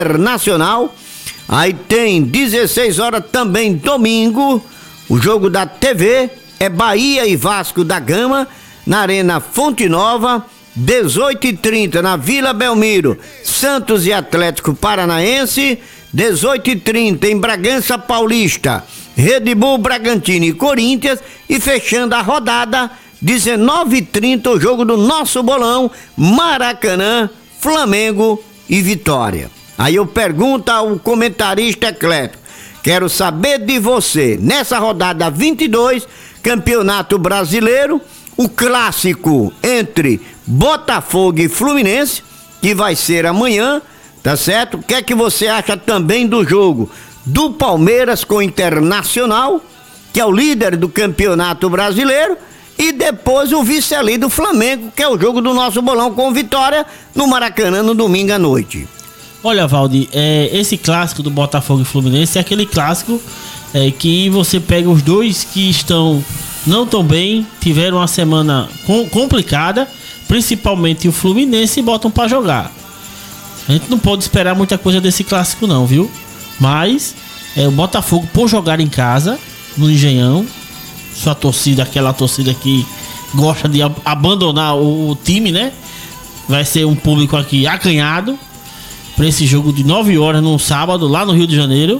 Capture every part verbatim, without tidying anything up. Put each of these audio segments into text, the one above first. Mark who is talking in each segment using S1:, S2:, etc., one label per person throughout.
S1: Internacional. Aí tem dezesseis horas também domingo, o jogo da T V é Bahia e Vasco da Gama na Arena Fonte Nova. dezoito e trinta na Vila Belmiro, Santos e Atlético Paranaense. dezoito e trinta em Bragança Paulista, Red Bull Bragantino e Corinthians. E fechando a rodada, dezenove e trinta o jogo do nosso bolão, Maracanã, Flamengo e Vitória. Aí eu pergunto ao comentarista eclético, quero saber de você, nessa rodada vinte e dois, Campeonato Brasileiro, o clássico entre Botafogo e Fluminense, que vai ser amanhã, tá certo? O que é que você acha também do jogo do Palmeiras com o Internacional, que é o líder do Campeonato Brasileiro, e depois o vice ali do Flamengo, que é o jogo do nosso bolão com Vitória, no Maracanã, no domingo à noite?
S2: Olha, Valdir, é, esse clássico do Botafogo e Fluminense é aquele clássico é, que você pega os dois que estão não tão bem, tiveram uma semana com, complicada, principalmente o Fluminense, e botam pra jogar. A gente não pode esperar muita coisa desse clássico não, viu? Mas é, o Botafogo, por jogar em casa, no Engenhão, sua torcida, aquela torcida que gosta de ab- abandonar o, o time, né? Vai ser um público aqui acanhado para esse jogo de nove horas no sábado, lá no Rio de Janeiro.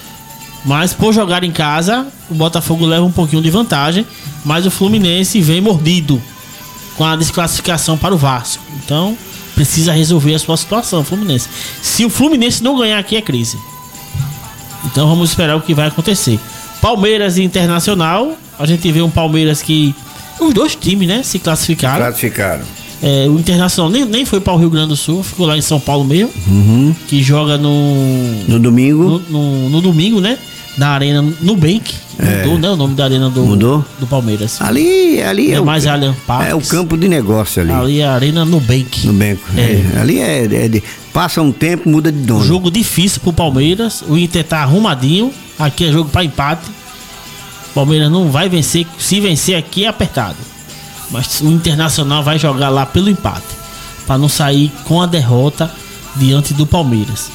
S2: Mas por jogar em casa, o Botafogo leva um pouquinho de vantagem, mas o Fluminense vem mordido com a desclassificação para o Vasco. Então precisa resolver a sua situação, Fluminense. Se o Fluminense não ganhar aqui, é crise. Então vamos esperar o que vai acontecer. Palmeiras e Internacional, a gente vê um Palmeiras que os dois times, né, se classificaram.
S1: Classificaram.
S2: É, o Internacional nem, nem foi para o Rio Grande do Sul, ficou lá em São Paulo mesmo,
S1: uhum.
S2: que joga no
S1: no domingo,
S2: no, no, no domingo, né? Na Arena Nubank.
S1: É.
S2: Mudou, né? O nome da arena do,
S1: Mudou?
S2: do Palmeiras.
S1: Ali, ali
S2: é,
S1: é
S2: mais
S1: o,
S2: Allianz Parque.
S1: É o campo de negócio ali.
S2: Ali é a Arena Nubank.
S1: Nubank.
S2: É.
S1: É. Ali é, é de, passa um tempo, muda de dono.
S2: Jogo difícil pro Palmeiras. O Inter tá arrumadinho. Aqui é jogo para empate. O Palmeiras não vai vencer. Se vencer aqui é apertado. Mas o Internacional vai jogar lá pelo empate, para não sair com a derrota diante do Palmeiras.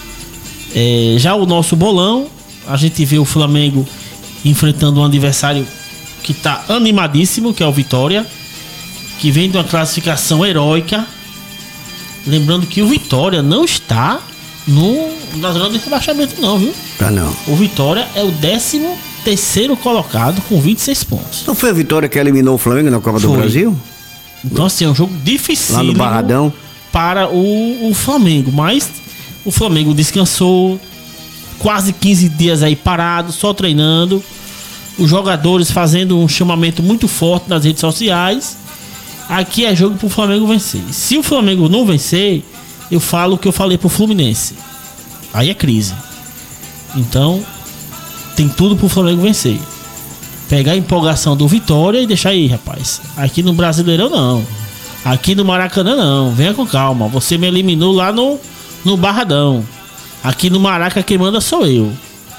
S2: É, já o nosso bolão, a gente vê o Flamengo enfrentando um adversário que está animadíssimo, que é o Vitória, que vem de uma classificação heróica. Lembrando que o Vitória não está no, na zona de rebaixamento não, viu?
S1: Tá não.
S2: O Vitória é o décimo terceiro colocado com vinte e seis pontos.
S1: Não foi a Vitória que eliminou o Flamengo na Copa
S2: Foi.
S1: do Brasil?
S2: Então assim, é um jogo difícil
S1: lá no Barradão
S2: para o, o Flamengo, mas o Flamengo descansou quase quinze dias aí parado, só treinando, os jogadores fazendo um chamamento muito forte nas redes sociais. Aqui é jogo pro Flamengo vencer. Se o Flamengo não vencer, eu falo o que eu falei pro Fluminense, aí é crise. Então tem tudo pro Flamengo vencer, pegar a empolgação do Vitória e deixar aí, rapaz. Aqui no Brasileirão não, aqui no Maracanã não, venha com calma. Você me eliminou lá no, no Barradão. Aqui no Maraca quem manda sou eu.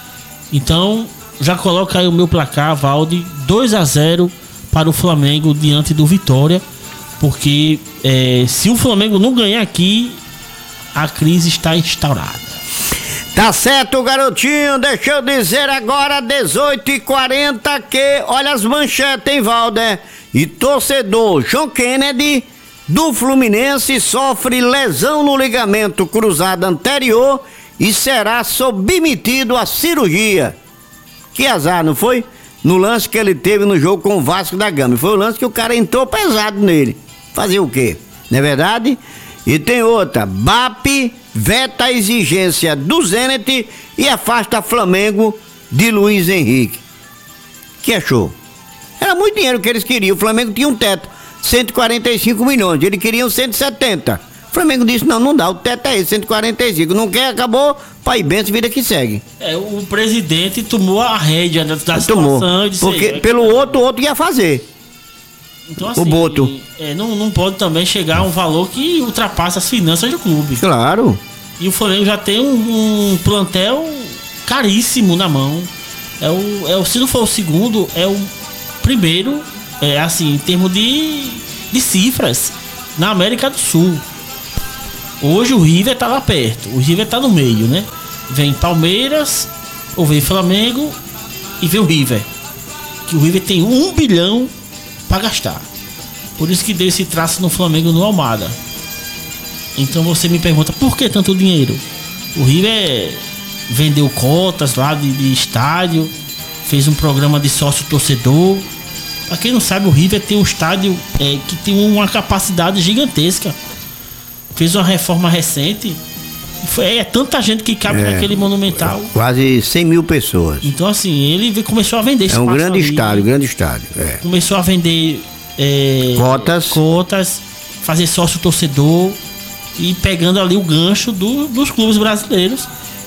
S2: Então já coloca aí o meu placar, Valde, dois a zero para o Flamengo diante do Vitória. Porque é, se o Flamengo não ganhar aqui, a crise está instaurada.
S1: Tá certo, garotinho, deixa eu dizer agora, dezoito e quarenta, que olha as manchetes, hein, Valder? E torcedor John Kennedy do Fluminense sofre lesão no ligamento cruzado anterior e será submetido à cirurgia. Que azar, não foi? No lance que ele teve no jogo com o Vasco da Gama. Foi o lance que o cara entrou pesado nele. Fazer o quê? Não é verdade? E tem outra, B A P veta a exigência do Zenit e afasta Flamengo de Luiz Henrique. Que achou? Era muito dinheiro que eles queriam. O Flamengo tinha um teto, cento e quarenta e cinco milhões, eles queriam cento e setenta. O Flamengo disse, não, não dá, o teto é esse, cento e quarenta e cinco. Não quer, acabou, pai benção, vida que segue.
S2: É, o presidente tomou a rédea da, da
S1: tomou,
S2: situação. Disse,
S1: porque
S2: é,
S1: pelo outro, o outro ia fazer.
S2: Então, assim,
S1: o Boto.
S2: É, não, não pode também chegar a um valor que ultrapassa as finanças do clube.
S1: Claro.
S2: E o Flamengo já tem um, um plantel caríssimo na mão. É o, é o, se não for o segundo, é o primeiro, é, assim, em termos de, de cifras, na América do Sul. Hoje o River tá lá perto, o River tá no meio, né? Vem Palmeiras, ou vem Flamengo e vem o River. Que o River tem um bilhão pra gastar. Por isso que deu esse traço no Flamengo no Almada. Então você me pergunta, por que tanto dinheiro? O River vendeu cotas lá de, de estádio, fez um programa de sócio-torcedor. Pra quem não sabe, o River tem um estádio é, que tem uma capacidade gigantesca. Fez uma reforma recente. Foi, é tanta gente que cabe é, naquele Monumental.
S1: Quase cem mil pessoas.
S2: Então assim, ele começou a vender.
S1: É um grande ali, estádio, grande estádio. É.
S2: Começou a vender é,
S1: cotas.
S2: cotas, fazer sócio-torcedor e pegando ali o gancho do, dos clubes brasileiros.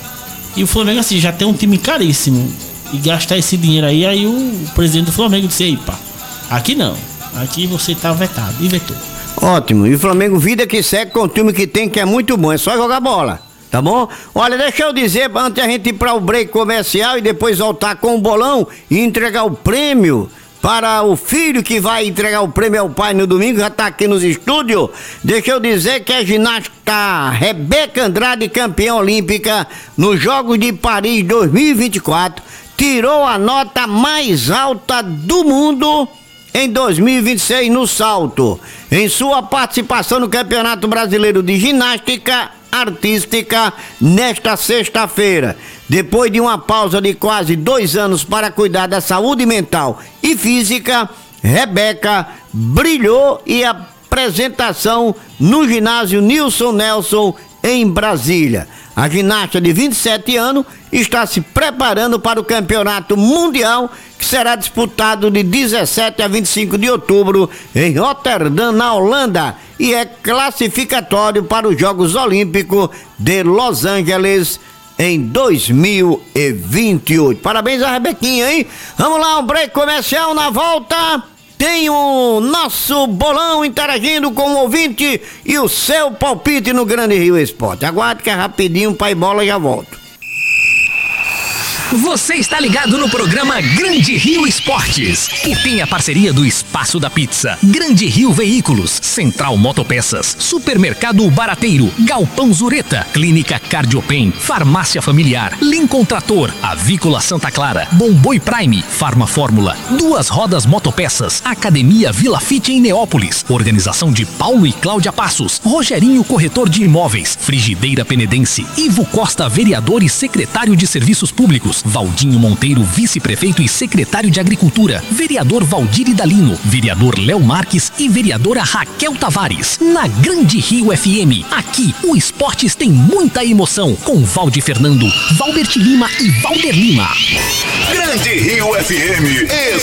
S2: E o Flamengo assim, já tem um time caríssimo. E gastar esse dinheiro aí, aí o presidente do Flamengo disse, ei pá, aqui não, aqui você tá vetado, e vetou.
S1: Ótimo, e o Flamengo vida que segue com o time que tem, que é muito bom, é só jogar bola, tá bom? Olha, deixa eu dizer, antes a gente ir para o break comercial e depois voltar com o bolão e entregar o prêmio para o filho que vai entregar o prêmio ao pai no domingo, já tá aqui nos estúdios. Deixa eu dizer que a ginasta Rebeca Andrade, campeã olímpica nos Jogos de Paris dois mil e vinte e quatro, tirou a nota mais alta do mundo em dois mil e vinte e seis no salto. Em sua participação no Campeonato Brasileiro de Ginástica Artística nesta sexta-feira. Depois de uma pausa de quase dois anos para cuidar da saúde mental e física, Rebeca brilhou e a apresentação no ginásio Nilson Nelson em Brasília. A ginasta de vinte e sete anos está se preparando para o Campeonato Mundial, que será disputado de dezessete a vinte e cinco de outubro em Roterdã, na Holanda, e é classificatório para os Jogos Olímpicos de Los Angeles em dois mil e vinte e oito. Parabéns a Rebequinha, hein? Vamos lá, um break comercial. Na volta tem o nosso bolão interagindo com o ouvinte e o seu palpite no Grande Rio Esporte. Aguarde que é rapidinho, pai bola, já volto.
S3: Você está ligado no programa Grande Rio Esportes, que tem a parceria do Espaço da Pizza, Grande Rio Veículos, Central Motopeças, Supermercado Barateiro, Galpão Zureta, Clínica Cardiopen, Farmácia Familiar, Lincoln Trator, Avícola Santa Clara, Bomboi Prime, Farma Fórmula, Duas Rodas Motopeças, Academia Vila Fit em Neópolis, Organização de Paulo e Cláudia Passos, Rogerinho Corretor de Imóveis, Frigideira Penedense, Ivo Costa, vereador e secretário de Serviços Públicos, Valdinho Monteiro, vice-prefeito e secretário de Agricultura, vereador Valdir Idalino, vereador Léo Marques e vereadora Raquel Tavares. Na Grande Rio F M, aqui o Esportes tem muita emoção, com Valdir Fernando, Valbert Lima e Valder Lima.
S4: Grande Rio F M,